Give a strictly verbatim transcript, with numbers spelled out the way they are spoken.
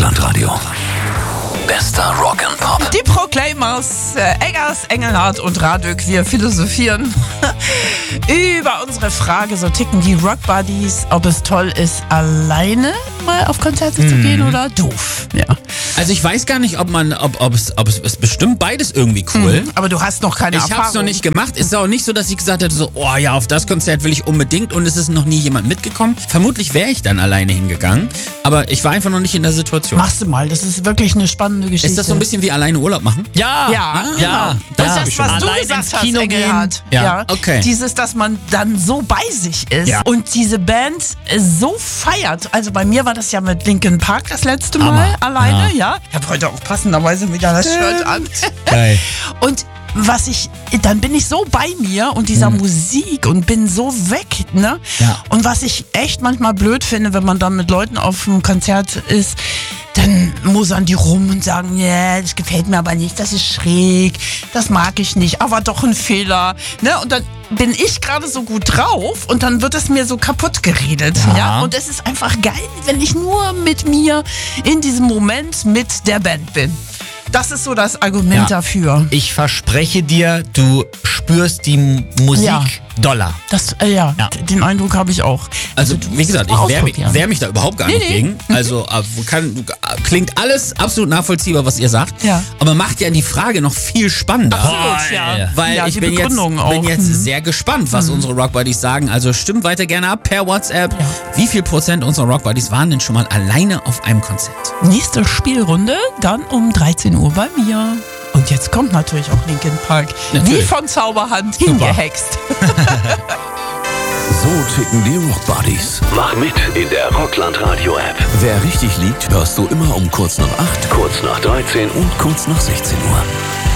Rocklandradio. Bester Rock and Pop. Die Proclaimers, äh, Eggers, Engelhardt und Radök, wir philosophieren über unsere Frage, so ticken die Rock Buddies, ob es toll ist, alleine mal auf Konzerte zu gehen oder doof. Ja. Also ich weiß gar nicht, ob man, ob, ob es, ob es, es bestimmt beides irgendwie cool. Aber du hast noch keine Ich Erfahrung. hab's noch nicht gemacht. Ist auch nicht so, dass ich gesagt hätte, so, oh ja, auf das Konzert will ich unbedingt und es ist noch nie jemand mitgekommen. Vermutlich wäre ich dann alleine hingegangen, aber ich war einfach noch nicht in der Situation. Machst du mal, das ist wirklich eine spannende Geschichte. Ist das so ein bisschen wie alleine Urlaub machen? Ja, Ja, ja, das ja. ist das, was du Allein gesagt ins hast, Kino Engelhardt. gehen. Ja, okay. Dieses, dass man dann so bei sich ist Ja. und diese Band so feiert. Also bei mir war das ja mit Linkin Park das letzte Mal alleine, ja. Ich habe heute auch passenderweise wieder das Shirt an. Geil. Und was ich, dann bin ich so bei mir und dieser Musik und bin so weg, ne? Ja. Und was ich echt manchmal blöd finde, wenn man dann mit Leuten auf einem Konzert ist, dann mosern die rum und sagen, ja, das gefällt mir aber nicht, das ist schräg, das mag ich nicht, aber doch ein Fehler, ne? Und dann bin ich gerade so gut drauf und dann wird es mir so kaputt geredet, ja. ja? Und es ist einfach geil, wenn ich nur mit mir in diesem Moment mit der Band bin. Das ist so das Argument Ja. dafür. Ich verspreche dir, du spürst die M- Musik Ja. doller. Das, äh, ja, Ja. d- den Eindruck habe ich auch. Also, du wie musst gesagt, es mal ich wehre mich, ausprobieren. wehr mich da überhaupt gar Nee, nicht nee. gegen. Also, äh, kann, klingt alles absolut nachvollziehbar, was ihr sagt. Ja. Aber macht ja die Frage noch viel spannender. Absolut, ja. Weil ja, ich die bin jetzt, Begründung auch. bin jetzt Mhm. sehr gespannt, was unsere Rock Buddies sagen. Also stimmt weiter gerne ab per WhatsApp. Ja. Wie viel Prozent unserer Rock Buddies waren denn schon mal alleine auf einem Konzert? Nächste Spielrunde dann um dreizehn Uhr bei mir. Und jetzt kommt natürlich auch Linkin Park. Natürlich. Wie von Zauberhand hingehext. So ticken die Rock Buddies. Mach mit in der Rocklandradio App. Wer richtig liegt, hörst du immer um kurz nach acht, kurz nach dreizehn und kurz nach sechzehn Uhr.